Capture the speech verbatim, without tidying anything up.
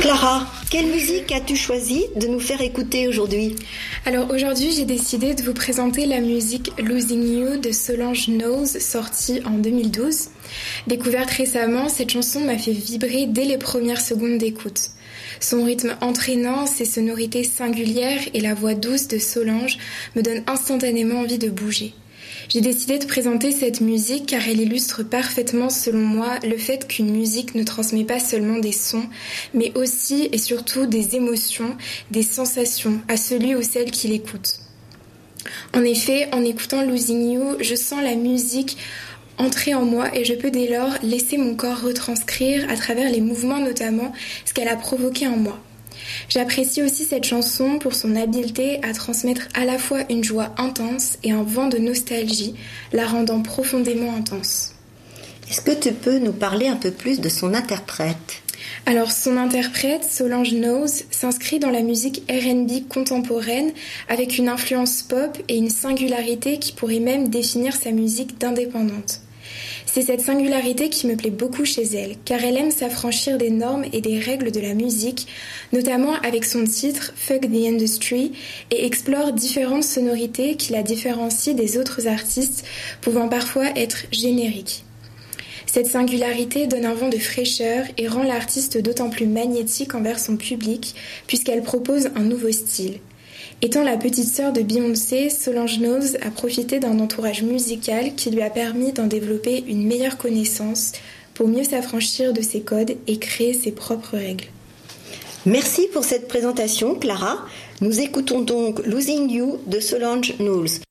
Clara, quelle musique as-tu choisi de nous faire écouter aujourd'hui ? Alors aujourd'hui, j'ai décidé de vous présenter la musique Losing You de Solange Knowles, sortie en deux mille douze. Découverte récemment, cette chanson m'a fait vibrer dès les premières secondes d'écoute. Son rythme entraînant, ses sonorités singulières et la voix douce de Solange me donnent instantanément envie de bouger. J'ai décidé de présenter cette musique car elle illustre parfaitement, selon moi, le fait qu'une musique ne transmet pas seulement des sons, mais aussi et surtout des émotions, des sensations à celui ou celle qui l'écoute. En effet, en écoutant Losing You, je sens la musique entrer en moi et je peux dès lors laisser mon corps retranscrire à travers les mouvements notamment ce qu'elle a provoqué en moi. J'apprécie aussi cette chanson pour son habileté à transmettre à la fois une joie intense et un vent de nostalgie, la rendant profondément intense. Est-ce que tu peux nous parler un peu plus de son interprète ? Alors son interprète, Solange Knowles, s'inscrit dans la musique R and B contemporaine avec une influence pop et une singularité qui pourrait même définir sa musique d'indépendante. C'est cette singularité qui me plaît beaucoup chez elle, car elle aime s'affranchir des normes et des règles de la musique, notamment avec son titre Fuck the Industry, et explore différentes sonorités qui la différencient des autres artistes, pouvant parfois être génériques. Cette singularité donne un vent de fraîcheur et rend l'artiste d'autant plus magnétique envers son public, puisqu'elle propose un nouveau style. Étant la petite sœur de Beyoncé, Solange Knowles a profité d'un entourage musical qui lui a permis d'en développer une meilleure connaissance pour mieux s'affranchir de ses codes et créer ses propres règles. Merci pour cette présentation, Clara. Nous écoutons donc Losing You de Solange Knowles.